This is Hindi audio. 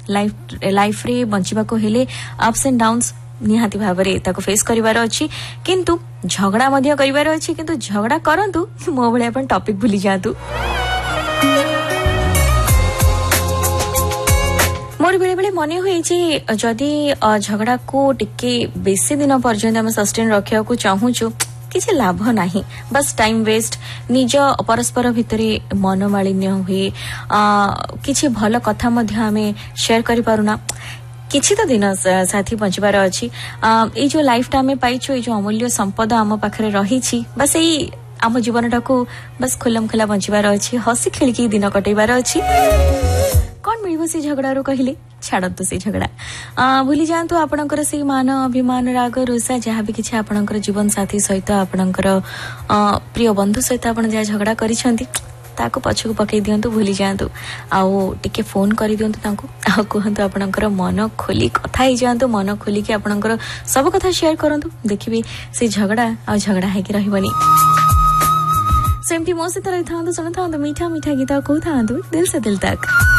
लाइफ रे बंचिबा को हेले अप्स एंड डाउन्स निहाती भाबरे ताको फेस करिवार अछि किंतु झगड़ा मध्य करिवार अछि किंतु झगड़ा करंतु मो भले अपन टॉपिक भूली जातु मोर बेले बेले मन हुए जदि झगड़ा को टिके बेसी दिन पर्यंत आम सस्टेन रखा चाहूचु किसी लाभ नहीं बस टाइम वेस्ट निज परस्पर भितरे मनोमालिन्य हुए किसी भल कथा मध्य आमे शेयर करि पारुना किछि तो दिन साथी बंचबार अछि ए जो लाइफ टा आमे पाइछु ए जो अमूल्य संपद आम पाखरे रही बस एई आम जीवनटा को बस खुलम खुला बंचबार अछि हसी खेलिकी दिन कटैबार अछि कौन मिल से झगड़ारू कहले छाड़तु से झगड़ा भूली जातु आपणकर से मान अभिमान राग रोषा जहाँ भी किसी आपणकर जीवन साथी सहित आपणकर प्रिय बंधु सहित आपण जहाँ झगड़ा करिसेंती ताको पछकु पकई दियंतु भूली जातु आउ टिके फोन करि दियंतु तांको आ कहंतु आपणकर मन खोली कथा ही जातु मन खोली कि आपणकर सब कथा शेयर करंतु देखिबे से झगड़ा आ झगड़ा है कि रहबनी सेमती मो से तरह थांतु सुनथांतु मीठा मीठा गीत को थांतु दिल से दिल तक।